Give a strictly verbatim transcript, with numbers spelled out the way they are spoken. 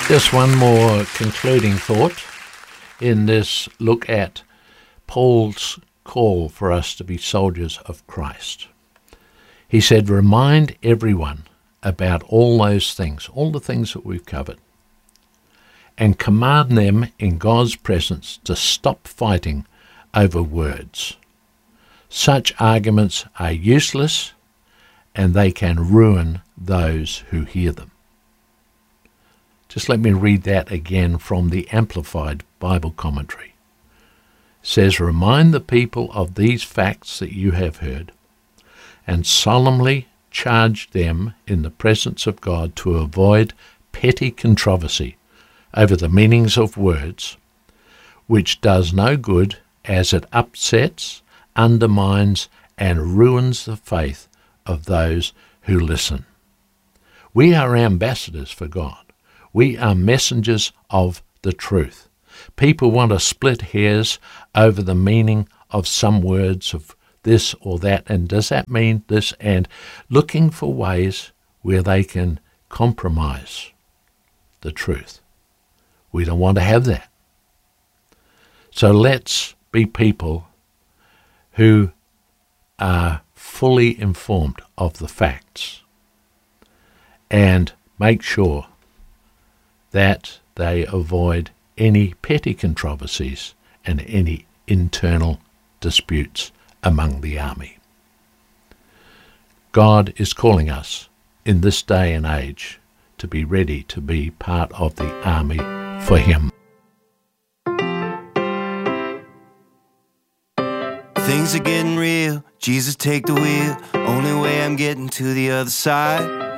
Just one more concluding thought in this look at Paul's call for us to be soldiers of Christ. He said, remind everyone about all those things, all the things that we've covered, and command them in God's presence to stop fighting over words. Such arguments are useless and they can ruin those who hear them. Just let me read that again from the Amplified Bible Commentary. It says, remind the people of these facts that you have heard, and solemnly charge them in the presence of God to avoid petty controversy over the meanings of words, which does no good as it upsets, undermines, and ruins the faith of those who listen. We are ambassadors for God. We are messengers of the truth. People want to split hairs over the meaning of some words of this or that, and does that mean this, and looking for ways where they can compromise the truth. We don't want to have that. So let's be people who are fully informed of the facts and make sure that they avoid any petty controversies and any internal disputes among the army. God is calling us in this day and age to be ready to be part of the army for Him. Things are getting real, Jesus take the wheel, only way I'm getting to the other side.